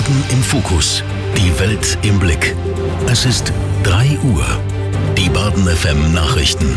Baden im Fokus. Die Welt im Blick. Es ist 3 Uhr. Die Baden FM Nachrichten.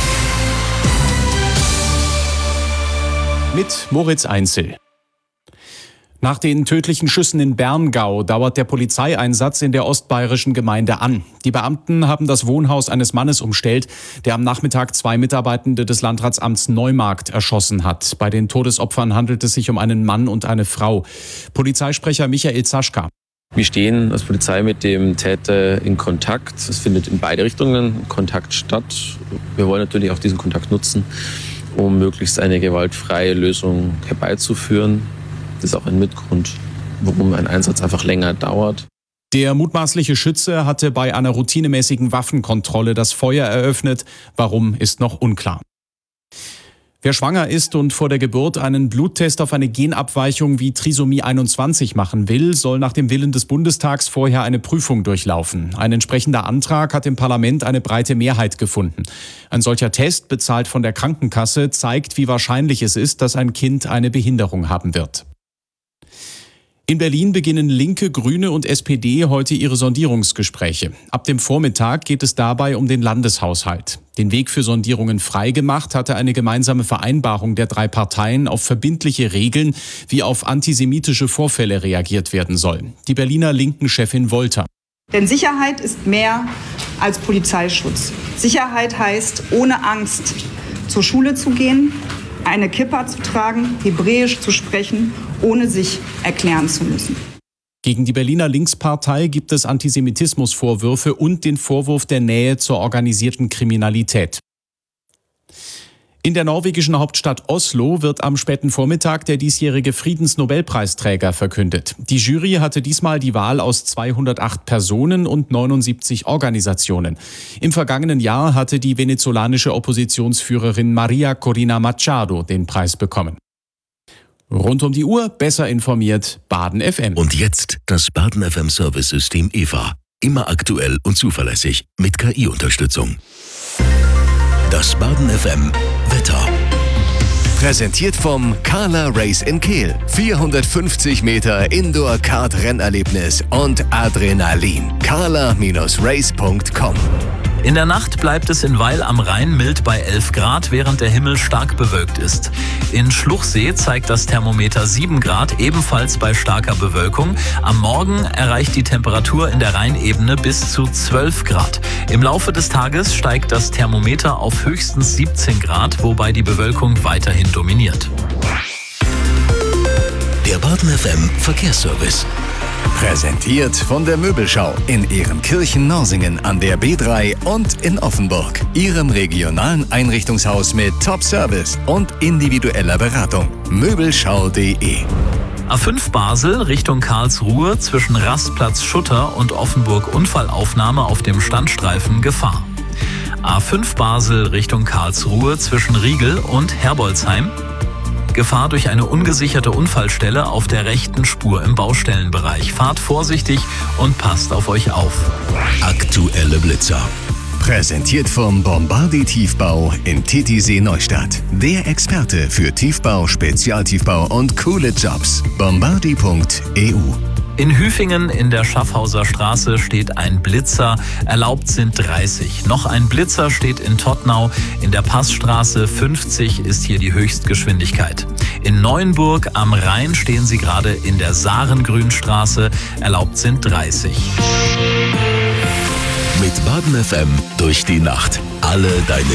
Mit Moritz Einzel. Nach den tödlichen Schüssen in Berngau dauert der Polizeieinsatz in der ostbayerischen Gemeinde an. Die Beamten haben das Wohnhaus eines Mannes umstellt, der am Nachmittag 2 Mitarbeitende des Landratsamts Neumarkt erschossen hat. Bei den Todesopfern handelt es sich um einen Mann und eine Frau. Polizeisprecher Michael Zaschka. Wir stehen als Polizei mit dem Täter in Kontakt. Es findet in beide Richtungen Kontakt statt. Wir wollen natürlich auch diesen Kontakt nutzen, um möglichst eine gewaltfreie Lösung herbeizuführen. Das ist auch ein Mitgrund, warum ein Einsatz einfach länger dauert. Der mutmaßliche Schütze hatte bei einer routinemäßigen Waffenkontrolle das Feuer eröffnet. Warum, ist noch unklar. Wer schwanger ist und vor der Geburt einen Bluttest auf eine Genabweichung wie Trisomie 21 machen will, soll nach dem Willen des Bundestags vorher eine Prüfung durchlaufen. Ein entsprechender Antrag hat im Parlament eine breite Mehrheit gefunden. Ein solcher Test, bezahlt von der Krankenkasse, zeigt, wie wahrscheinlich es ist, dass ein Kind eine Behinderung haben wird. In Berlin beginnen Linke, Grüne und SPD heute ihre Sondierungsgespräche. Ab dem Vormittag geht es dabei um den Landeshaushalt. Den Weg für Sondierungen freigemacht hatte eine gemeinsame Vereinbarung der 3 Parteien auf verbindliche Regeln, wie auf antisemitische Vorfälle reagiert werden soll. Die Berliner Linken-Chefin Wolter. Denn Sicherheit ist mehr als Polizeischutz. Sicherheit heißt, ohne Angst zur Schule zu gehen, eine Kippa zu tragen, Hebräisch zu sprechen, ohne sich erklären zu müssen. Gegen die Berliner Linkspartei gibt es Antisemitismusvorwürfe und den Vorwurf der Nähe zur organisierten Kriminalität. In der norwegischen Hauptstadt Oslo wird am späten Vormittag der diesjährige Friedensnobelpreisträger verkündet. Die Jury hatte diesmal die Wahl aus 208 Personen und 79 Organisationen. Im vergangenen Jahr hatte die venezolanische Oppositionsführerin Maria Corina Machado den Preis bekommen. Rund um die Uhr, besser informiert, Baden FM. Und jetzt das Baden FM Service-System EVA. Immer aktuell und zuverlässig mit KI-Unterstützung. Das Baden FM Wetter. Präsentiert vom Carla Race in Kehl. 450 Meter Indoor-Kart-Rennerlebnis und Adrenalin. carla-race.com. In der Nacht bleibt es in Weil am Rhein mild bei 11 Grad, während der Himmel stark bewölkt ist. In Schluchsee zeigt das Thermometer 7 Grad, ebenfalls bei starker Bewölkung. Am Morgen erreicht die Temperatur in der Rheinebene bis zu 12 Grad. Im Laufe des Tages steigt das Thermometer auf höchstens 17 Grad, wobei die Bewölkung weiterhin dominiert. Der Baden FM Verkehrsservice. Präsentiert von der Möbelschau in Ehrenkirchen-Norsingen an der B3 und in Offenburg. Ihrem regionalen Einrichtungshaus mit Top-Service und individueller Beratung. Möbelschau.de. A5 Basel Richtung Karlsruhe zwischen Rastplatz Schutter und Offenburg Unfallaufnahme auf dem Standstreifen Gefahr. A5 Basel Richtung Karlsruhe zwischen Riegel und Herbolzheim. Gefahr durch eine ungesicherte Unfallstelle auf der rechten Spur im Baustellenbereich. Fahrt vorsichtig und passt auf euch auf. Aktuelle Blitzer. Präsentiert vom Bombardi Tiefbau in Titisee Neustadt. Der Experte für Tiefbau, Spezialtiefbau und coole Jobs. Bombardi.eu. In Hüfingen in der Schaffhauser Straße steht ein Blitzer, erlaubt sind 30. Noch ein Blitzer steht in Tottnau, in der Passstraße 50 ist hier die Höchstgeschwindigkeit. In Neuenburg am Rhein stehen sie gerade in der Sarengrünstraße, erlaubt sind 30. Mit Baden FM durch die Nacht. Alle deine